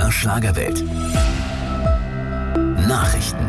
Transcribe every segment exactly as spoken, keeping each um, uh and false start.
R Schlagerwelt. Nachrichten.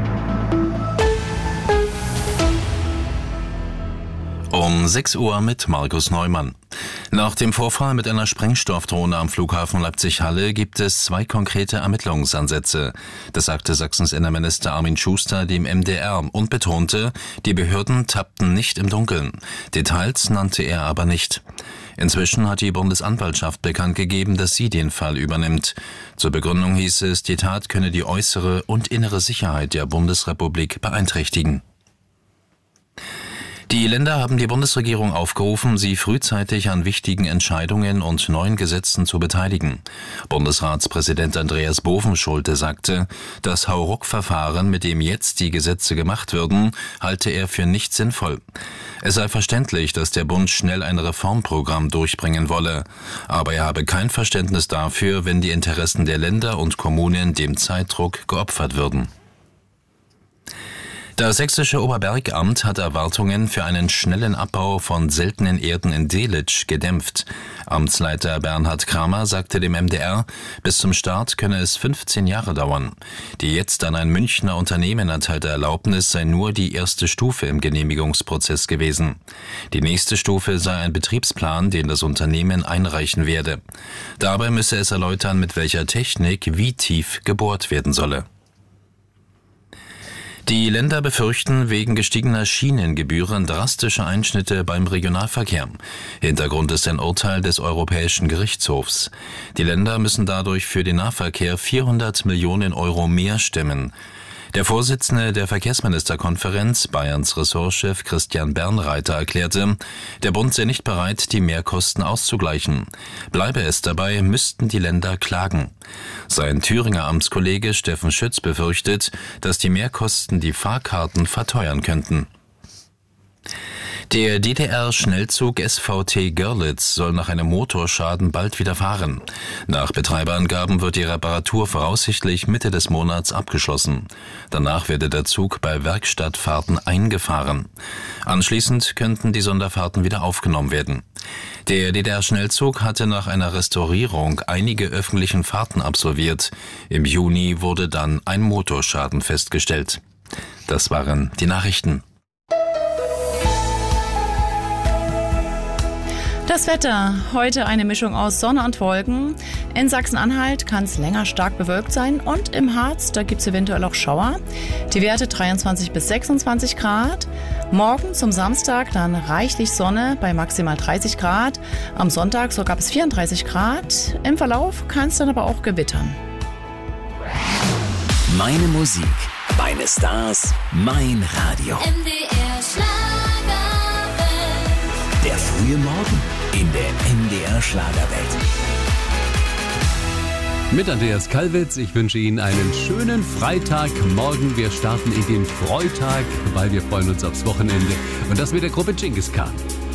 Um sechs Uhr mit Markus Neumann. Nach dem Vorfall mit einer Sprengstoffdrohne am Flughafen Leipzig-Halle gibt es zwei konkrete Ermittlungsansätze. Das sagte Sachsens Innenminister Armin Schuster dem M D R und betonte, die Behörden tappten nicht im Dunkeln. Details nannte er aber nicht. Inzwischen hat die Bundesanwaltschaft bekannt gegeben, dass sie den Fall übernimmt. Zur Begründung hieß es, die Tat könne die äußere und innere Sicherheit der Bundesrepublik beeinträchtigen. Die Länder haben die Bundesregierung aufgerufen, sie frühzeitig an wichtigen Entscheidungen und neuen Gesetzen zu beteiligen. Bundesratspräsident Andreas Bovenschulte sagte, das Hauruck-Verfahren, mit dem jetzt die Gesetze gemacht würden, halte er für nicht sinnvoll. Es sei verständlich, dass der Bund schnell ein Reformprogramm durchbringen wolle. Aber er habe kein Verständnis dafür, wenn die Interessen der Länder und Kommunen dem Zeitdruck geopfert würden. Das sächsische Oberbergamt hat Erwartungen für einen schnellen Abbau von seltenen Erden in Delitzsch gedämpft. Amtsleiter Bernhard Kramer sagte dem M D R, bis zum Start könne es fünfzehn Jahre dauern. Die jetzt an ein Münchner Unternehmen erteilte Erlaubnis sei nur die erste Stufe im Genehmigungsprozess gewesen. Die nächste Stufe sei ein Betriebsplan, den das Unternehmen einreichen werde. Dabei müsse es erläutern, mit welcher Technik wie tief gebohrt werden solle. Die Länder befürchten wegen gestiegener Schienengebühren drastische Einschnitte beim Regionalverkehr. Hintergrund ist ein Urteil des Europäischen Gerichtshofs. Die Länder müssen dadurch für den Nahverkehr vierhundert Millionen Euro mehr stemmen. Der Vorsitzende der Verkehrsministerkonferenz, Bayerns Ressortchef Christian Bernreiter, erklärte, der Bund sei nicht bereit, die Mehrkosten auszugleichen. Bleibe es dabei, müssten die Länder klagen. Sein Thüringer Amtskollege Steffen Schütz befürchtet, dass die Mehrkosten die Fahrkarten verteuern könnten. Der D D R-Schnellzug S V T Görlitz soll nach einem Motorschaden bald wieder fahren. Nach Betreiberangaben wird die Reparatur voraussichtlich Mitte des Monats abgeschlossen. Danach werde der Zug bei Werkstattfahrten eingefahren. Anschließend könnten die Sonderfahrten wieder aufgenommen werden. Der D D R-Schnellzug hatte nach einer Restaurierung einige öffentlichen Fahrten absolviert. Im Juni wurde dann ein Motorschaden festgestellt. Das waren die Nachrichten. Das Wetter. Heute eine Mischung aus Sonne und Wolken. In Sachsen-Anhalt kann es länger stark bewölkt sein und im Harz, da gibt es eventuell auch Schauer. Die Werte dreiundzwanzig bis sechsundzwanzig Grad. Morgen zum Samstag dann reichlich Sonne bei maximal dreißig Grad. Am Sonntag sogar bis vierunddreißig Grad. Im Verlauf kann es dann aber auch gewittern. Meine Musik, meine Stars, mein Radio. M D R Schlagerwelt. Der frühe Morgen in der M D R Schlagerwelt. Mit Andreas Kalwitz, ich wünsche Ihnen einen schönen Freitagmorgen. Wir starten in den Freitag, weil wir freuen uns aufs Wochenende. Und das mit der Gruppe Genghis Khan.